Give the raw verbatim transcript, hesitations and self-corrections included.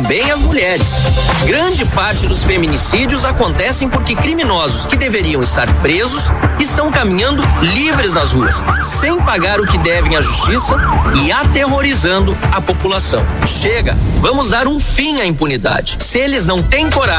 também as mulheres. Grande parte dos feminicídios acontecem porque criminosos que deveriam estar presos estão caminhando livres nas ruas, sem pagar o que devem à justiça e aterrorizando a população. Chega, vamos dar um fim à impunidade. Se eles não têm coragem